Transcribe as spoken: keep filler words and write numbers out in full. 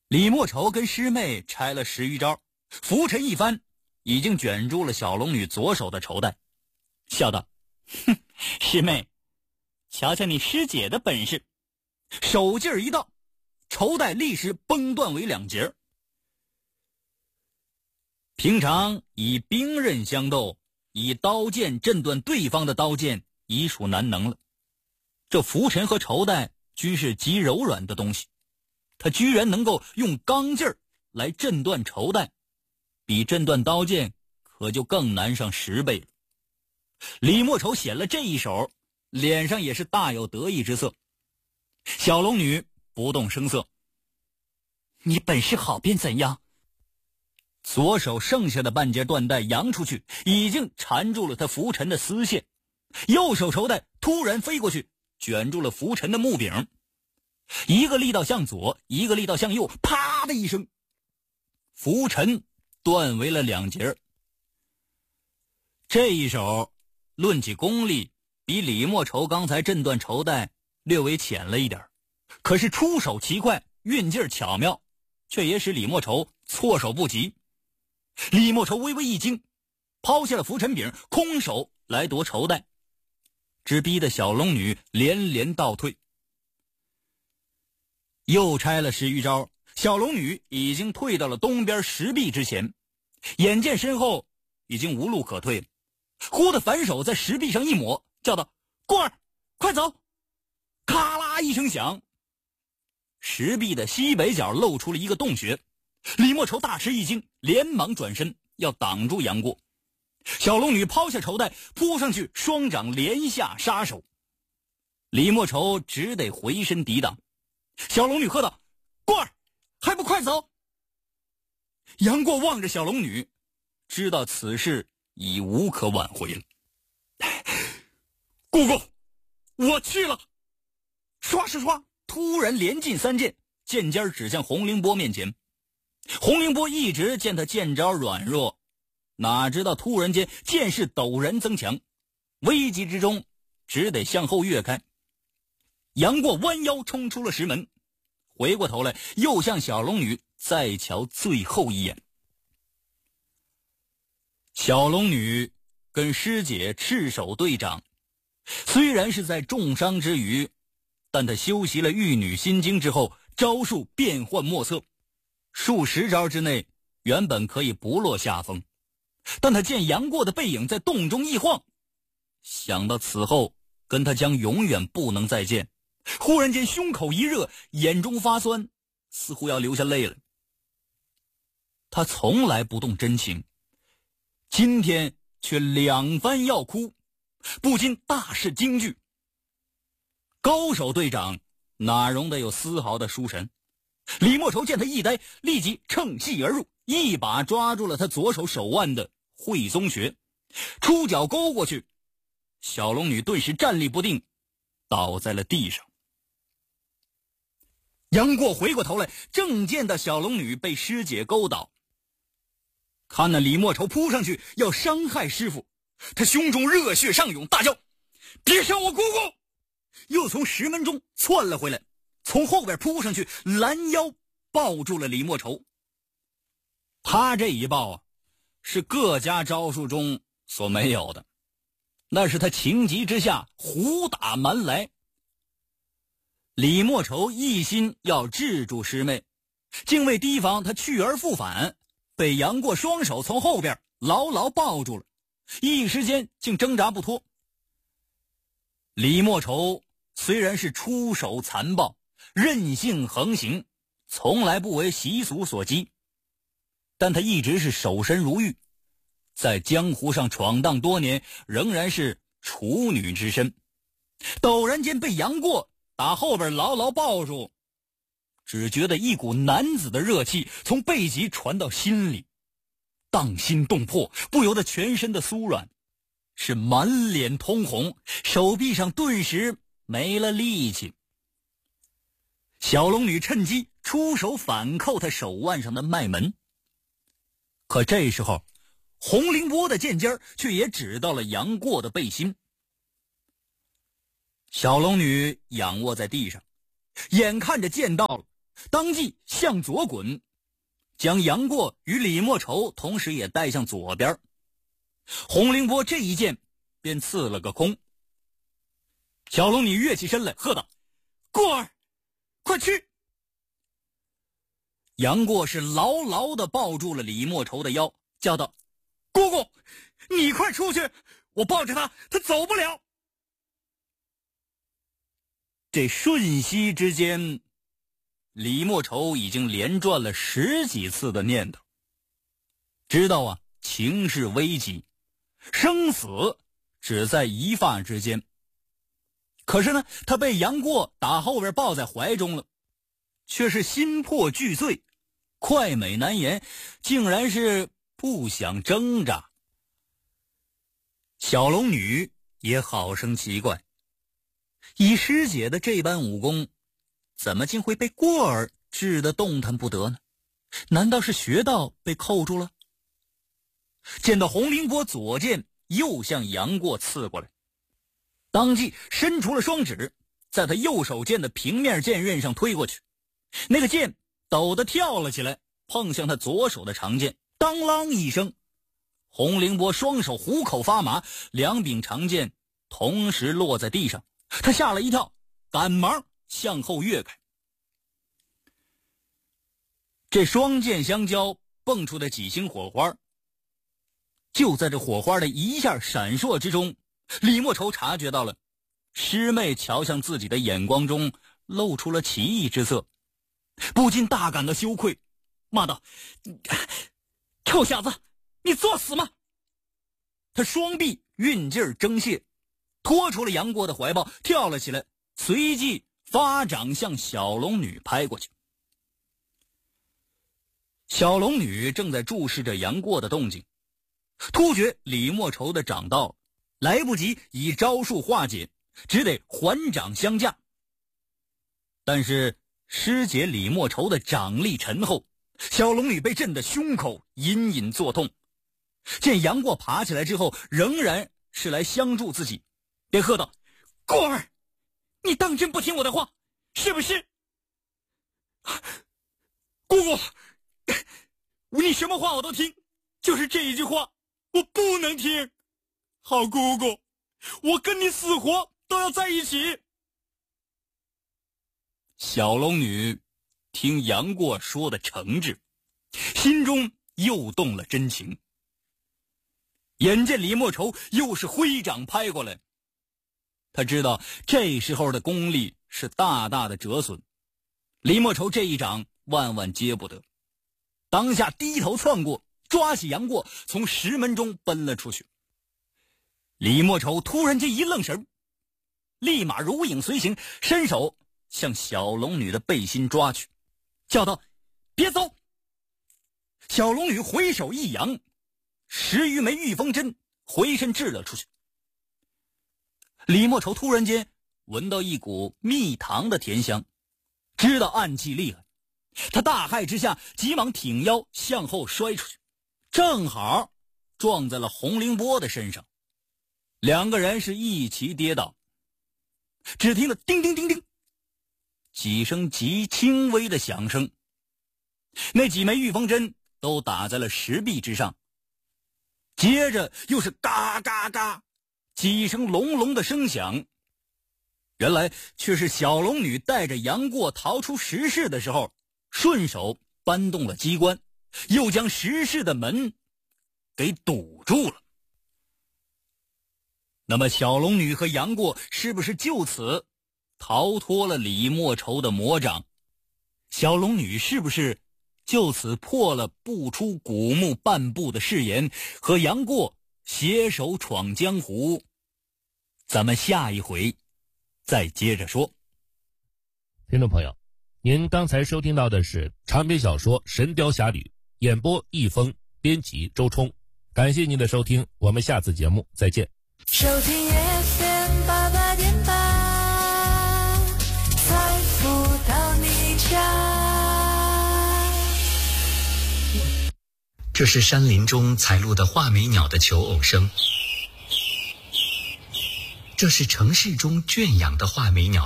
李莫愁跟师妹拆了十余招，拂尘一翻，已经卷住了小龙女左手的绸带，笑道：哼，师妹，瞧瞧你师姐的本事。手劲儿一到，绸带立时崩断为两截。平常以兵刃相斗，以刀剑震断对方的刀剑已属难能了，这拂尘和绸带均是极柔软的东西，他居然能够用钢劲儿来震断绸带，比震断刀剑可就更难上十倍了。李莫愁显了这一手，脸上也是大有得意之色。小龙女不动声色。你本事好便怎样？左手剩下的半截缎带扬出去，已经缠住了他拂尘的丝线，右手绸带突然飞过去，卷住了拂尘的木柄，一个力道向左，一个力道向右，啪的一声，拂尘断为了两截。这一手论起功力，比李莫愁刚才震断绸带略微浅了一点，可是出手奇快，运劲巧妙，却也使李莫愁措手不及。李莫愁微微一惊，抛下了拂尘柄，空手来夺绸带，只逼得小龙女连连倒退。又拆了十余招，小龙女已经退到了东边石壁之前，眼见身后已经无路可退了，忽地反手在石壁上一抹，叫道：过儿，快走！咔啦一声响，石壁的西北角露出了一个洞穴。李莫愁大吃一惊，连忙转身要挡住杨过。小龙女抛下绸带，扑上去，双掌连下杀手。李莫愁只得回身抵挡。小龙女喝道：过儿，还不快走！杨过望着小龙女，知道此事已无可挽回了。姑姑，我去了！唰唰唰，突然连进三剑，剑尖指向洪凌波面前。洪凌波一直见他剑招软弱，哪知道突然间剑势陡然增强，危急之中只得向后跃开。杨过弯腰冲出了石门，回过头来又向小龙女再瞧最后一眼。小龙女跟师姐赤手对掌，虽然是在重伤之余，但她修习了玉女心经之后，招数变幻莫测，数十招之内原本可以不落下风，但他见杨过的背影在洞中一晃，想到此后跟他将永远不能再见，忽然间胸口一热，眼中发酸，似乎要流下泪了。他从来不动真情，今天却两番要哭，不禁大是惊惧。高手对掌哪容得有丝毫的疏神？李莫愁见他一呆，立即乘隙而入，一把抓住了他左手手腕的会宗穴，出脚勾过去，小龙女顿时站立不定，倒在了地上。杨过回过头来，正见到小龙女被师姐勾倒，看那李莫愁扑上去要伤害师傅，他胸中热血上涌，大叫：别伤我姑姑！又从石门中窜了回来，从后边扑上去，拦腰抱住了李莫愁。他这一抱啊，是各家招数中所没有的，那是他情急之下胡打蛮来。李莫愁一心要制住师妹，竟为提防他去而复返，被杨过双手从后边牢牢抱住了，一时间竟挣扎不脱。李莫愁虽然是出手残暴，任性横行，从来不为习俗所激，但他一直是守身如玉，在江湖上闯荡多年，仍然是处女之身。陡然间被杨过打后边牢牢抱住，只觉得一股男子的热气从背脊传到心里，荡心动魄，不由得全身的酥软，是满脸通红，手臂上顿时没了力气。小龙女趁机出手反扣他手腕上的脉门，可这时候洪凌波的剑尖却也指到了杨过的背心。小龙女仰卧在地上，眼看着剑到了， 当即向左滚，将杨过与李莫愁同时也带向左边。洪凌波这一剑便刺了个空。小龙女跃起身来，喝道：“过儿，快去！”杨过是牢牢地抱住了李莫愁的腰，叫道：“姑姑，你快出去，我抱着他，他走不了。”这瞬息之间，李莫愁已经连转了十几次的念头，知道啊，情势危急，生死只在一发之间。可是呢，他被杨过打后边抱在怀中了，却是心魄俱醉，快美难言，竟然是不想挣扎。小龙女也好生奇怪，以师姐的这般武功，怎么竟会被过儿治得动弹不得呢？难道是穴道被扣住了？见到洪凌波左剑又向杨过刺过来，当即伸出了双指，在他右手剑的平面剑刃上推过去，那个剑陡地跳了起来，碰向他左手的长剑，当啷一声，洪凌波双手虎口发麻，两柄长剑同时落在地上，他吓了一跳，赶忙向后跃开。这双剑相交，蹦出的几星火花，就在这火花的一下闪烁之中，李莫愁察觉到了师妹瞧向自己的眼光中露出了奇异之色，不禁大感到羞愧，骂道：“臭小子，你作死吗？”他双臂运劲儿争械，拖出了杨过的怀抱，跳了起来，随即发掌向小龙女拍过去。小龙女正在注视着杨过的动静，突觉李莫愁的掌到了，来不及以招数化解，只得还掌相架。但是师姐李莫愁的掌力沉厚，小龙女被震得胸口隐隐作痛。见杨过爬起来之后，仍然是来相助自己，便喝道：“过儿，你当真不听我的话，是不是？”“姑姑，你什么话我都听，就是这一句话我不能听。好姑姑，我跟你死活都要在一起。”小龙女听杨过说的诚挚，心中又动了真情。眼见李莫愁又是挥掌拍过来，他知道这时候的功力是大大的折损，李莫愁这一掌万万接不得，当下低头窜过，抓起杨过从石门中奔了出去。李莫愁突然间一愣神，立马如影随形，伸手向小龙女的背心抓去，叫道：“别走！”小龙女回手一扬，十余枚御风针回身掷了出去。李莫愁突然间闻到一股蜜糖的甜香，知道暗器厉害，他大骇之下急忙挺腰向后摔出去，正好撞在了洪凌波的身上，两个人是一齐跌倒。只听了叮叮叮叮几声极轻微的响声，那几枚御风针都打在了石壁之上，接着又是嘎嘎嘎几声隆隆的声响，原来却是小龙女带着杨过逃出石室的时候，顺手搬动了机关，又将石室的门给堵住了。那么小龙女和杨过是不是就此逃脱了李莫愁的魔掌？小龙女是不是就此破了不出古墓半步的誓言，和杨过携手闯江湖？咱们下一回再接着说。 听众朋友，您刚才收听到的是长篇小说《神雕侠侣》，演播易峰，编辑周冲。感谢您的收听，我们下次节目再见。 收听 F M 八八点八，财富到你家。 这是山林中采录的画眉鸟的求偶声，这是城市中圈养的画眉鸟